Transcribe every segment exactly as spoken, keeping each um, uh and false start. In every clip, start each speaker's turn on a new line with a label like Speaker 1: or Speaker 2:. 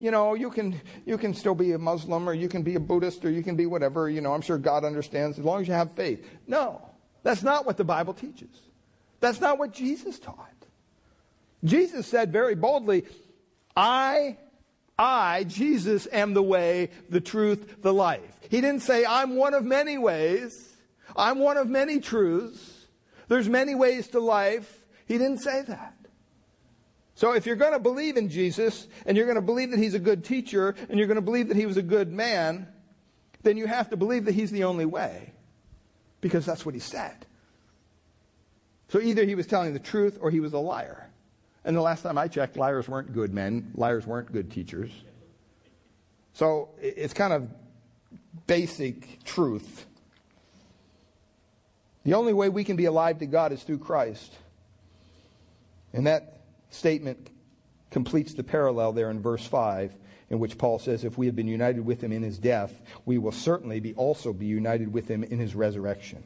Speaker 1: You know, you can you can still be a Muslim, or you can be a Buddhist, or you can be whatever. You know, I'm sure God understands as long as you have faith. No, that's not what the Bible teaches. That's not what Jesus taught. Jesus said very boldly, I, I, Jesus, am the way, the truth, the life. He didn't say, I'm one of many ways. I'm one of many truths. There's many ways to life. He didn't say that. So if you're going to believe in Jesus, and you're going to believe that He's a good teacher, and you're going to believe that He was a good man, then you have to believe that He's the only way. Because that's what He said. So either He was telling the truth, or He was a liar. And the last time I checked, liars weren't good men. Liars weren't good teachers. So it's kind of basic truth. The only way we can be alive to God is through Christ. And that statement completes the parallel there in verse five, in which Paul says, if we have been united with Him in His death, we will certainly be also be united with Him in His resurrection.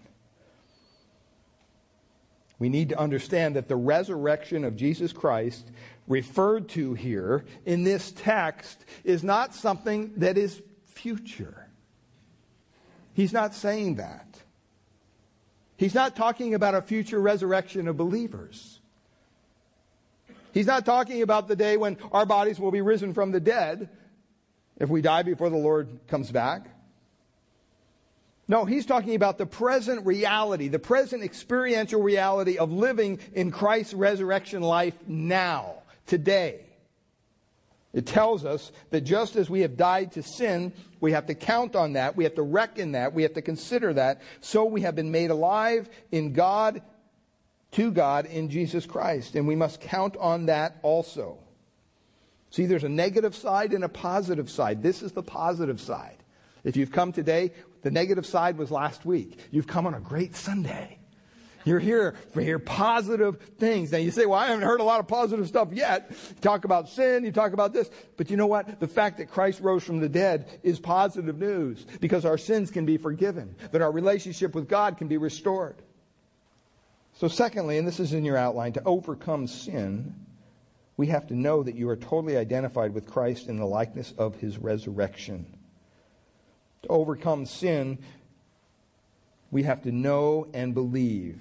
Speaker 1: We need to understand that the resurrection of Jesus Christ referred to here in this text is not something that is future. He's not saying that. He's not talking about a future resurrection of believers. He's not talking about the day when our bodies will be risen from the dead if we die before the Lord comes back. No, he's talking about the present reality, the present experiential reality of living in Christ's resurrection life now, today. It tells us that just as we have died to sin, we have to count on that, we have to reckon that, we have to consider that, so we have been made alive in God, to God in Jesus Christ. And we must count on that also. See, there's a negative side and a positive side. This is the positive side. If you've come today, the negative side was last week. You've come on a great Sunday. You're here for hear positive things. Now you say, well, I haven't heard a lot of positive stuff yet. You talk about sin, you talk about this. But you know what? The fact that Christ rose from the dead is positive news, because our sins can be forgiven, that our relationship with God can be restored. So secondly, and this is in your outline, to overcome sin, we have to know that you are totally identified with Christ in the likeness of His resurrection. To overcome sin, we have to know and believe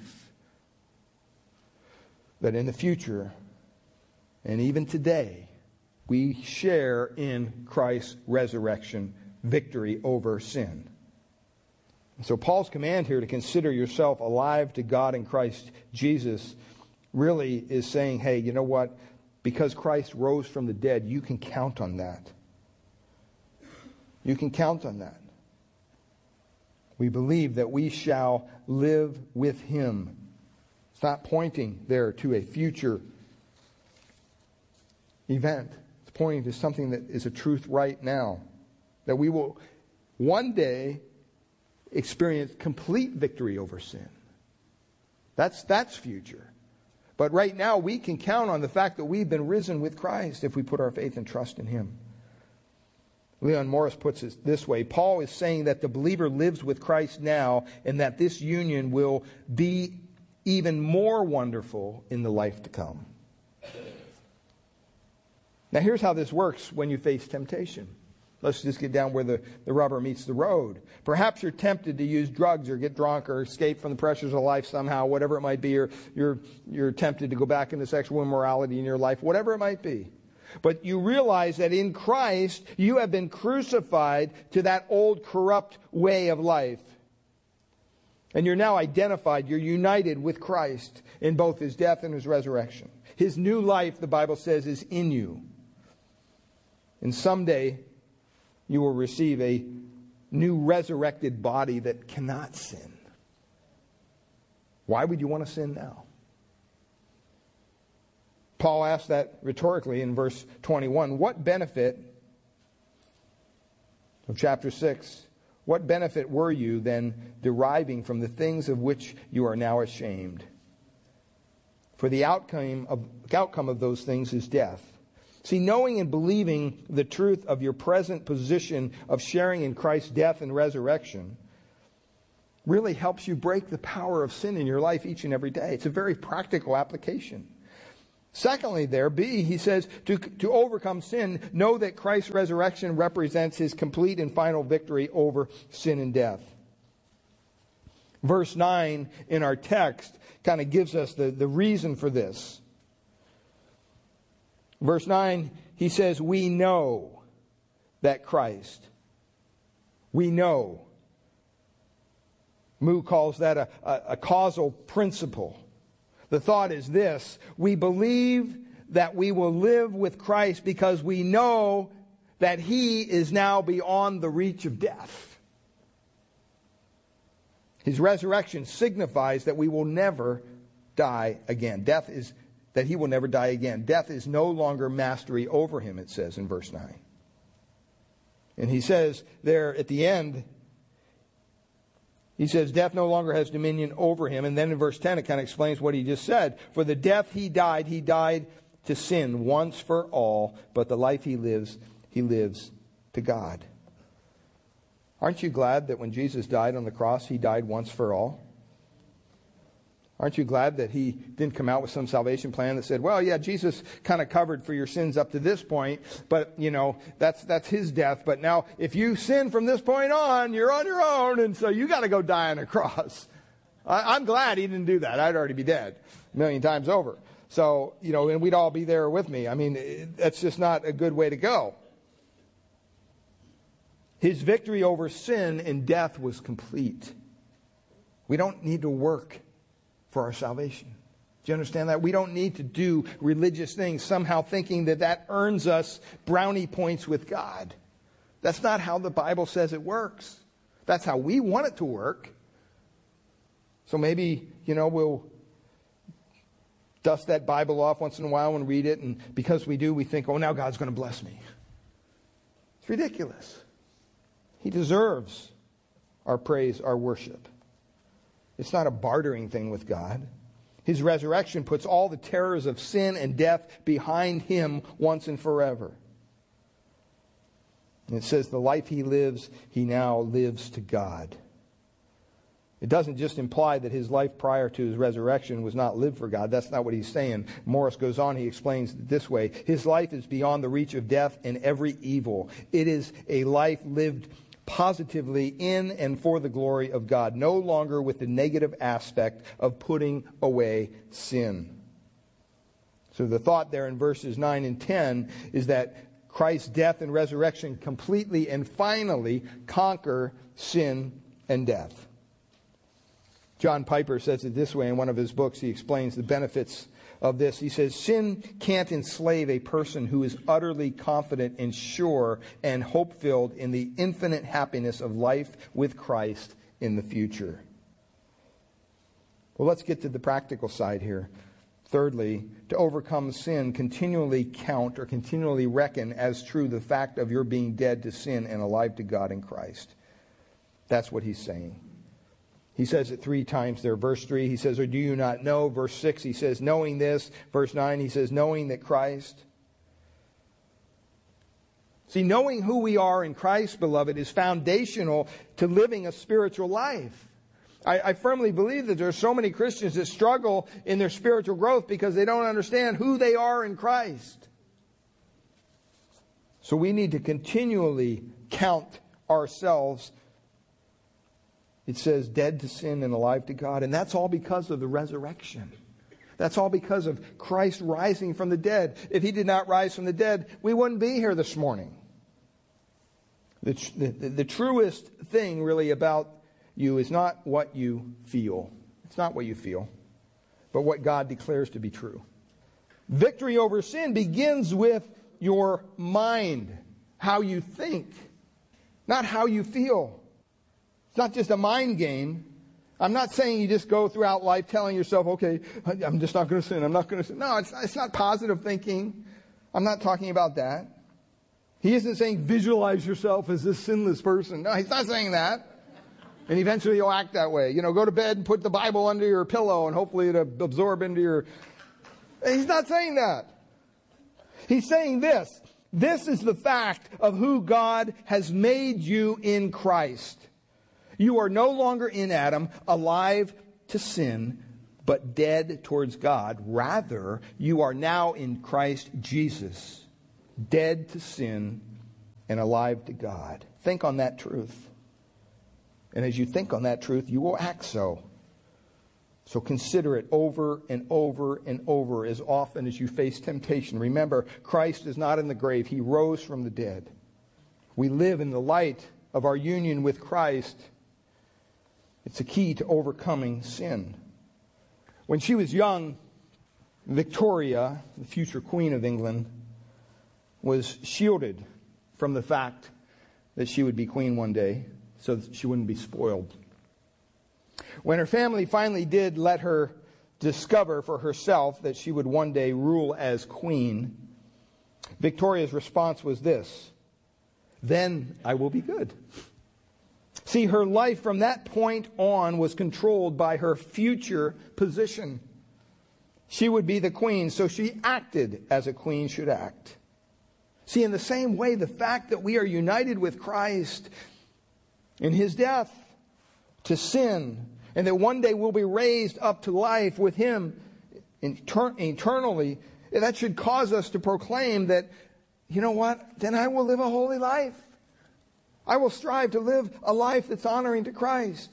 Speaker 1: that in the future, and even today, we share in Christ's resurrection victory over sin. And so Paul's command here to consider yourself alive to God in Christ Jesus really is saying, hey, you know what? Because Christ rose from the dead, you can count on that. You can count on that. We believe that we shall live with Him. It's not pointing there to a future event. It's pointing to something that is a truth right now. That we will one day experience complete victory over sin. That's, that's future. But right now we can count on the fact that we've been risen with Christ if we put our faith and trust in Him. Leon Morris puts it this way. Paul is saying that the believer lives with Christ now, and that this union will be even more wonderful in the life to come. Now here's how this works when you face temptation. Let's just get down where the, the rubber meets the road. Perhaps you're tempted to use drugs or get drunk or escape from the pressures of life somehow, whatever it might be, or you're, you're tempted to go back into sexual immorality in your life, whatever it might be. But you realize that in Christ, you have been crucified to that old corrupt way of life. And you're now identified, you're united with Christ in both His death and His resurrection. His new life, the Bible says, is in you. And someday, you will receive a new resurrected body that cannot sin. Why would you want to sin now? Paul asked that rhetorically in verse twenty-one. What benefit of chapter six, what benefit were you then deriving from the things of which you are now ashamed? For the outcome of, outcome of those things is death. See, knowing and believing the truth of your present position of sharing in Christ's death and resurrection really helps you break the power of sin in your life each and every day. It's a very practical application. Secondly, there, B, he says, to, to overcome sin, know that Christ's resurrection represents his complete and final victory over sin and death. Verse nine in our text kind of gives us the, the reason for this. Verse nine, he says, we know that Christ. We know. Moo calls that a, a, a causal principle. The thought is this: we believe that we will live with Christ because we know that he is now beyond the reach of death. His resurrection signifies that we will never die again. Death is, that he will never die again. Death is no longer mastery over him, it says in verse nine. And he says there at the end, he says, death no longer has dominion over him. And then in verse ten, it kind of explains what he just said. For the death he died, he died to sin once for all. But the life he lives, he lives to God. Aren't you glad that when Jesus died on the cross, he died once for all? Aren't you glad that he didn't come out with some salvation plan that said, well, yeah, Jesus kind of covered for your sins up to this point, but, you know, that's that's his death. But now, if you sin from this point on, you're on your own, and so you got to go die on a cross. I, I'm glad he didn't do that. I'd already be dead a million times over. So, you know, and we'd all be there with me. I mean, that's just not a good way to go. His victory over sin and death was complete. We don't need to work for our salvation. Do you understand that? We don't need to do religious things, somehow thinking that that earns us brownie points with God. That's not how the Bible says it works. That's how we want it to work. So maybe, you know, we'll dust that Bible off once in a while and read it, and because we do, we think, oh, now God's going to bless me. It's ridiculous. He deserves our praise, our worship. It's not a bartering thing with God. His resurrection puts all the terrors of sin and death behind him once and forever. And it says the life he lives, he now lives to God. It doesn't just imply that his life prior to his resurrection was not lived for God. That's not what he's saying. Morris goes on, he explains it this way. His life is beyond the reach of death and every evil. It is a life lived positively in and for the glory of God, no longer with the negative aspect of putting away sin. So the thought there in verses nine and ten is that Christ's death and resurrection completely and finally conquer sin and death. John Piper says it this way in one of his books. He explains the benefits of this. He says, sin can't enslave a person who is utterly confident and sure and hope-filled in the infinite happiness of life with Christ in the future. Well, let's get to the practical side here. Thirdly, to overcome sin, continually count or continually reckon as true the fact of your being dead to sin and alive to God in Christ. That's what he's saying. He says it three times there. Verse three, he says, or do you not know? Verse six, he says, knowing this. Verse nine, he says, knowing that Christ. See, knowing who we are in Christ, beloved, is foundational to living a spiritual life. I, I firmly believe that there are so many Christians that struggle in their spiritual growth because they don't understand who they are in Christ. So we need to continually count ourselves. It says dead to sin and alive to God. And that's all because of the resurrection. That's all because of Christ rising from the dead. If he did not rise from the dead, we wouldn't be here this morning. The, the, the truest thing really about you is not what you feel. It's not what you feel, but what God declares to be true. Victory over sin begins with your mind, how you think, not how you feel. It's not just a mind game. I'm not saying you just go throughout life telling yourself, okay, I'm just not going to sin. I'm not going to sin. No, it's not, it's not positive thinking. I'm not talking about that. He isn't saying visualize yourself as this sinless person. No, he's not saying that. And eventually you'll act that way. You know, go to bed and put the Bible under your pillow and hopefully it'll absorb into your... He's not saying that. He's saying this. This is the fact of who God has made you in Christ. You are no longer in Adam, alive to sin, but dead towards God. Rather, you are now in Christ Jesus, dead to sin and alive to God. Think on that truth. And as you think on that truth, you will act so. So consider it over and over and over as often as you face temptation. Remember, Christ is not in the grave. He rose from the dead. We live in the light of our union with Christ. It's a key to overcoming sin. When she was young, Victoria, the future Queen of England, was shielded from the fact that she would be queen one day so that she wouldn't be spoiled. When her family finally did let her discover for herself that she would one day rule as queen, Victoria's response was this: "Then I will be good." See, her life from that point on was controlled by her future position. She would be the queen, so she acted as a queen should act. See, in the same way, the fact that we are united with Christ in His death to sin, and that one day we'll be raised up to life with Him eternally, that should cause us to proclaim that, you know what, then I will live a holy life. I will strive to live a life that's honoring to Christ.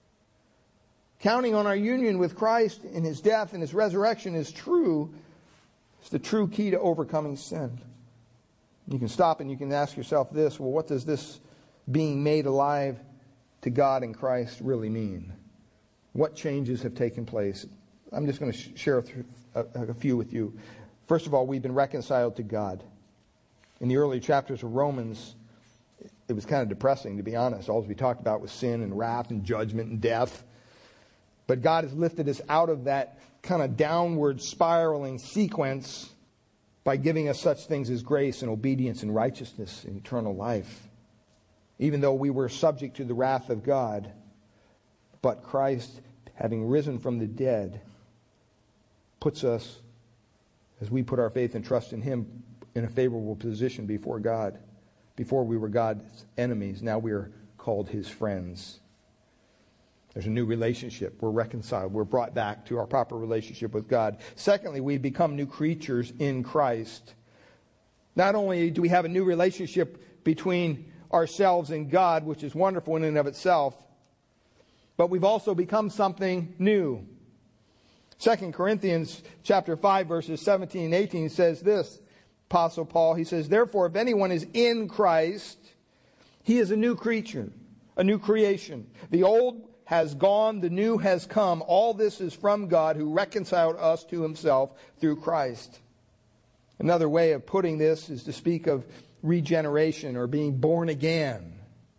Speaker 1: Counting on our union with Christ in His death and His resurrection is true. It's the true key to overcoming sin. You can stop and you can ask yourself this: well, what does this being made alive to God in Christ really mean? What changes have taken place? I'm just going to sh- share a, a few with you. First of all, we've been reconciled to God. In the early chapters of Romans, it was kind of depressing, to be honest. All we talked about was sin and wrath and judgment and death. But God has lifted us out of that kind of downward spiraling sequence by giving us such things as grace and obedience and righteousness and eternal life. Even though we were subject to the wrath of God, but Christ, having risen from the dead, puts us, as we put our faith and trust in Him, in a favorable position before God. Before we were God's enemies, now we are called His friends. There's a new relationship. We're reconciled. We're brought back to our proper relationship with God. Secondly, we become new creatures in Christ. Not only do we have a new relationship between ourselves and God, which is wonderful in and of itself, but we've also become something new. Second Corinthians chapter five, verses seventeen and eighteen says this. Apostle Paul, he says, "Therefore, if anyone is in Christ, he is a new creature, a new creation. The old has gone, the new has come. All this is from God, who reconciled us to Himself through Christ." Another way of putting this is to speak of regeneration or being born again.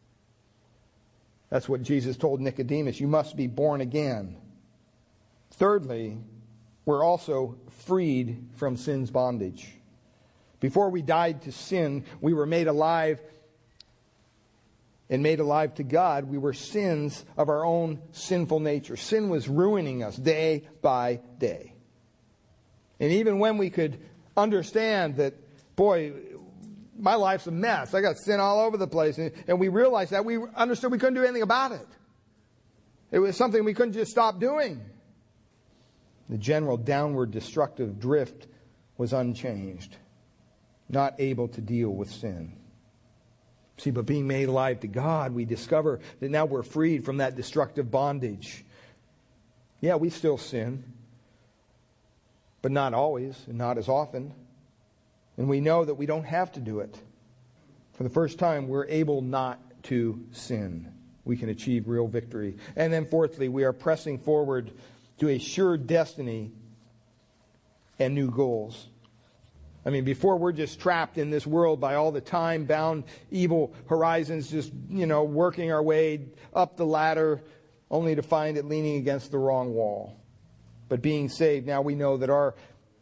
Speaker 1: That's what Jesus told Nicodemus. You must be born again. Thirdly, we're also freed from sin's bondage. Before we died to sin, we were made alive and made alive to God. We were sins of our own sinful nature. Sin was ruining us day by day. And even when we could understand that, boy, my life's a mess. I got sin all over the place. And we realized that, we understood we couldn't do anything about it. It was something we couldn't just stop doing. The general downward destructive drift was unchanged. Not able to deal with sin. See, but being made alive to God, we discover that now we're freed from that destructive bondage. Yeah, we still sin, but not always and not as often. And we know that we don't have to do it. For the first time, we're able not to sin. We can achieve real victory. And then fourthly, we are pressing forward to a sure destiny and new goals. I mean, before we're just trapped in this world by all the time-bound evil horizons, just, you know, working our way up the ladder only to find it leaning against the wrong wall. But being saved, now we know that our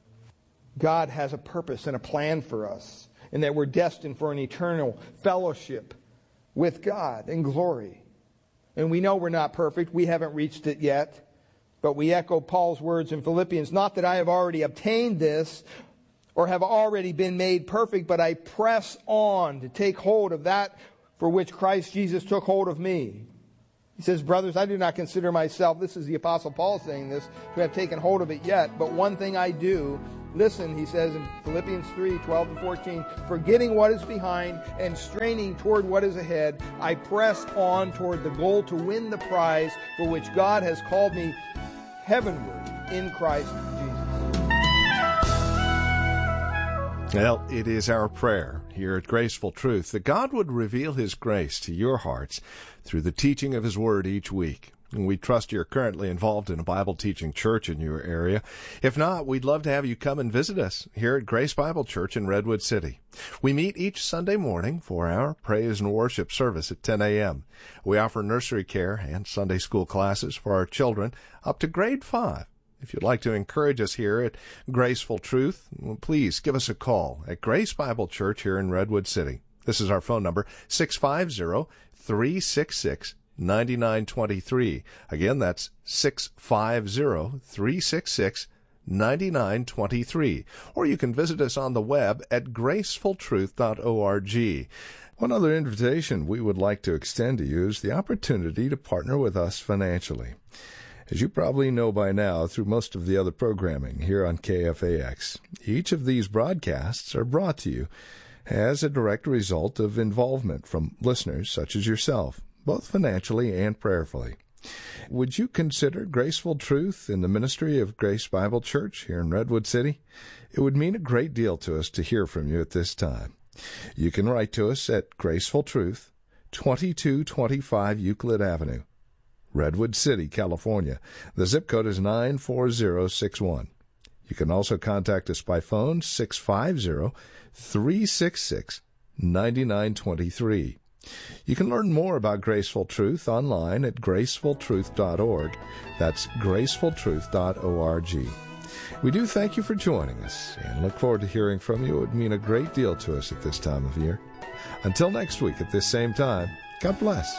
Speaker 1: God has a purpose and a plan for us, and that we're destined for an eternal fellowship with God in glory. And we know we're not perfect. We haven't reached it yet. But we echo Paul's words in Philippians, "Not that I have already obtained this, or have already been made perfect, but I press on to take hold of that for which Christ Jesus took hold of me." He says, brothers, I do not consider myself, this is the Apostle Paul saying this, to have taken hold of it yet, but one thing I do, listen, he says in Philippians three, twelve and fourteen, forgetting what is behind and straining toward what is ahead, I press on toward the goal to win the prize for which God has called me heavenward in Christ Jesus.
Speaker 2: Well, it is our prayer here at Graceful Truth that God would reveal His grace to your hearts through the teaching of His Word each week. And we trust you're currently involved in a Bible teaching church in your area. If not, we'd love to have you come and visit us here at Grace Bible Church in Redwood City. We meet each Sunday morning for our praise and worship service at ten a.m. We offer nursery care and Sunday school classes for our children up to grade five. If you'd like to encourage us here at Graceful Truth, please give us a call at Grace Bible Church here in Redwood City. This is our phone number, six five zero, three six six, nine nine two three. Again, that's six five zero, three six six, nine nine two three. Or you can visit us on the web at graceful truth dot org. One other invitation we would like to extend to you is the opportunity to partner with us financially. As you probably know by now through most of the other programming here on K F A X, each of these broadcasts are brought to you as a direct result of involvement from listeners such as yourself, both financially and prayerfully. Would you consider Graceful Truth in the ministry of Grace Bible Church here in Redwood City? It would mean a great deal to us to hear from you at this time. You can write to us at Graceful Truth, twenty-two twenty-five Euclid Avenue, Redwood City, California. The zip code is nine four zero six one. You can also contact us by phone, six five zero, three six six, nine nine two three. You can learn more about Graceful Truth online at graceful truth dot org. That's graceful truth dot org. We do thank you for joining us and look forward to hearing from you. It would mean a great deal to us at this time of year. Until next week at this same time, God bless.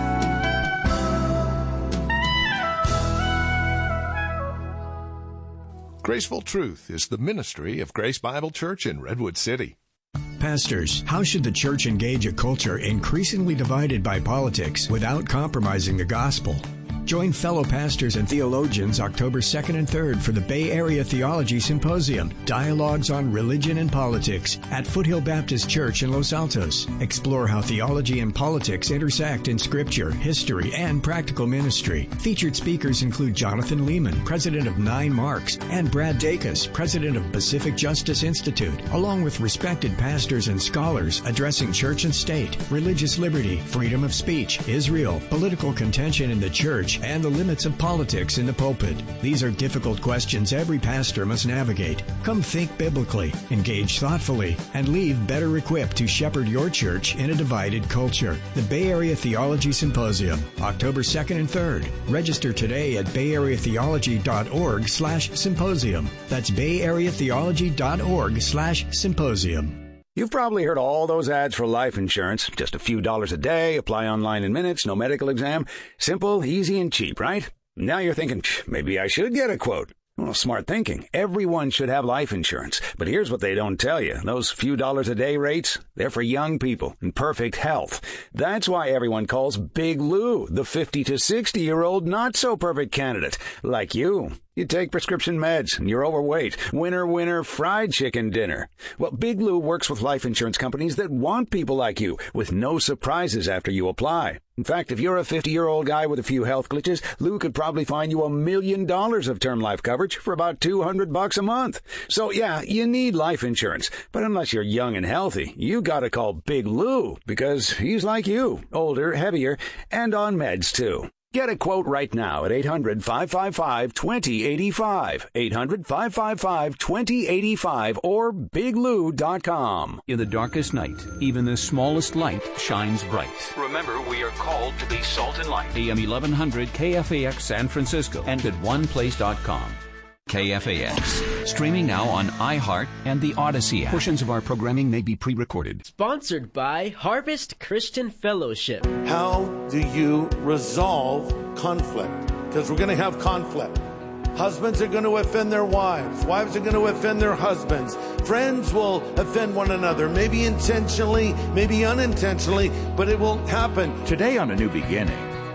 Speaker 2: Graceful Truth is the ministry of Grace Bible Church in Redwood City.
Speaker 3: Pastors, how should the church engage a culture increasingly divided by politics without compromising the gospel? Join fellow pastors and theologians October second and third for the Bay Area Theology Symposium, Dialogues on Religion and Politics at Foothill Baptist Church in Los Altos. Explore how theology and politics intersect in scripture, history, and practical ministry. Featured speakers include Jonathan Lehman, president of Nine Marks, and Brad Dacus, president of Pacific Justice Institute, along with respected pastors and scholars addressing church and state, religious liberty, freedom of speech, Israel, political contention in the church, and the limits of politics in the pulpit. These are difficult questions every pastor must navigate. Come think biblically, engage thoughtfully, and leave better equipped to shepherd your church in a divided culture. The Bay Area Theology Symposium, October second and third. Register today at bay area theology dot org slash symposium. That's bay area theology dot org slash symposium.
Speaker 4: You've probably heard all those ads for life insurance. Just a few dollars a day, apply online in minutes, no medical exam. Simple, easy, and cheap, right? Now you're thinking, maybe I should get a quote. Well, smart thinking. Everyone should have life insurance. But here's what they don't tell you. Those few dollars a day rates, they're for young people in perfect health. That's why everyone calls Big Lou the fifty to sixty-year-old not-so-perfect candidate, like you. You take prescription meds, and you're overweight. Winner, winner, fried chicken dinner. Well, Big Lou works with life insurance companies that want people like you, with no surprises after you apply. In fact, if you're a fifty-year-old guy with a few health glitches, Lou could probably find you a million dollars of term life coverage for about two hundred bucks a month. So, yeah, you need life insurance. But unless you're young and healthy, you gotta call Big Lou, because he's like you, older, heavier, and on meds, too. Get a quote right now at eight hundred, five five five, two zero eight five, eight hundred, five five five, two zero eight five, or big lou dot com.
Speaker 5: In the darkest night, even the smallest light shines bright. Remember, we are called to be salt and light. A M eleven hundred K F A X San Francisco and at one place dot com. K F A X. Streaming now on iHeart and the Odyssey app. Portions of our programming may be pre-recorded.
Speaker 6: Sponsored by Harvest Christian Fellowship.
Speaker 7: How do you resolve conflict? Because we're going to have conflict. Husbands are going to offend their wives. Wives are going to offend their husbands. Friends will offend one another, maybe intentionally, maybe unintentionally, but it will happen.
Speaker 8: Today on A New Beginning,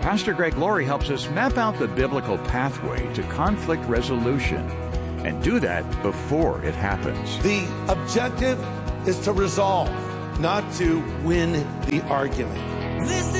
Speaker 8: Pastor Greg Laurie helps us map out the biblical pathway to conflict resolution and do that before it happens.
Speaker 7: The objective is to resolve, not to win the argument.
Speaker 9: This